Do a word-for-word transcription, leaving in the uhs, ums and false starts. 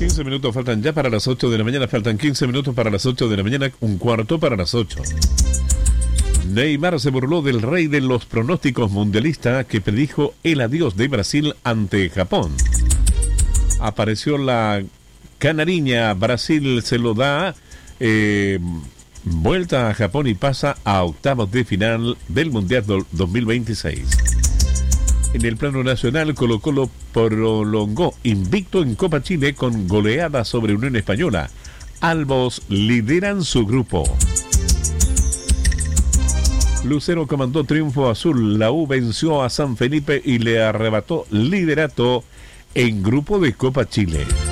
quince minutos faltan ya para las ocho de la mañana. Faltan quince minutos para las ocho de la mañana. Un cuarto para las ocho. Neymar se burló del rey de los pronósticos mundialista que predijo el adiós de Brasil ante Japón. Apareció la canariña. Brasil se lo da eh, vuelta a Japón y pasa a octavos de final del Mundial dos mil veintiséis. En el plano nacional, Colo-Colo prolongó invicto en Copa Chile con goleada sobre Unión Española. Albos lideran su grupo. Lucero comandó triunfo azul. La U venció a San Felipe y le arrebató liderato en grupo de Copa Chile.